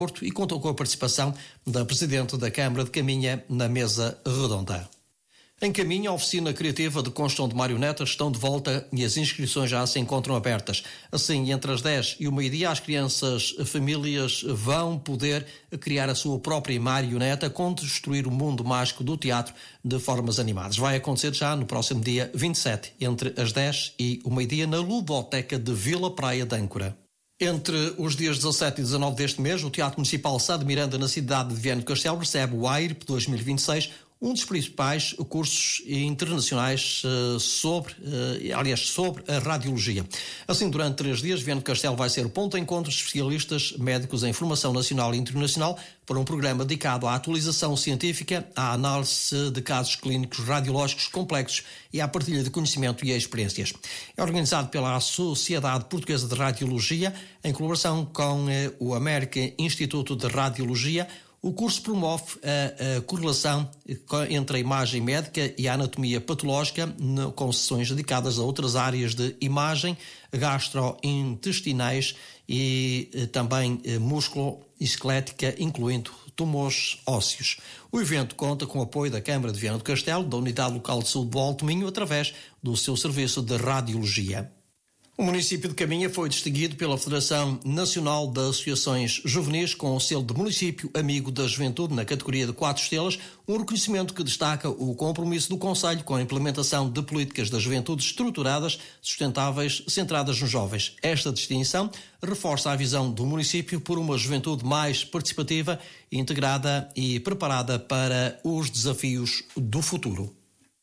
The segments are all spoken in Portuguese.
Porto e contou com a participação da Presidente da Câmara de Caminha na mesa redonda. Em Caminha, a oficina criativa de construção de marionetas estão de volta e as inscrições já se encontram abertas. Assim, entre as 10 e o meio-dia, as crianças, famílias vão poder criar a sua própria marioneta, construir o mundo mágico do teatro de formas animadas. Vai acontecer já no próximo dia 27, entre as 10 e o meio-dia, na Ludoteca de Vila Praia de Âncora. Entre os dias 17 e 19 deste mês, o Teatro Municipal Sá de Miranda, na cidade de Viana do Castelo, recebe o AIRP 2026, um dos principais cursos internacionais sobre a radiologia. Assim, durante 3 dias, Viana do Castelo vai ser o ponto de encontro de especialistas médicos em formação nacional e internacional para um programa dedicado à atualização científica, à análise de casos clínicos radiológicos complexos e à partilha de conhecimento e experiências. É organizado pela Sociedade Portuguesa de Radiologia, em colaboração com o American Institute de Radiologia. O curso promove a correlação entre a imagem médica e a anatomia patológica, com sessões dedicadas a outras áreas de imagem, gastrointestinais e também músculo-esquelética, incluindo tumores ósseos. O evento conta com o apoio da Câmara de Viana do Castelo, da Unidade Local de Saúde do Alto Minho, através do seu serviço de radiologia. O município de Caminha foi distinguido pela Federação Nacional de Associações Juvenis com o selo de Município Amigo da Juventude na categoria de 4 estrelas, um reconhecimento que destaca o compromisso do Conselho com a implementação de políticas da juventude estruturadas, sustentáveis, centradas nos jovens. Esta distinção reforça a visão do município por uma juventude mais participativa, integrada e preparada para os desafios do futuro.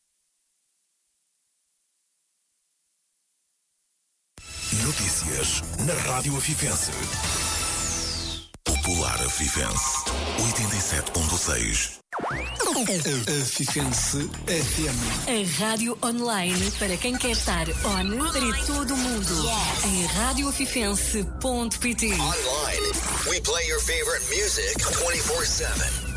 Notícias na Rádio Afifense. Popular Afifense 87.6. Afifense FM. A rádio online para quem quer estar on para todo o mundo. Em radioafifense.pt. Online, we play your favorite music 24/7.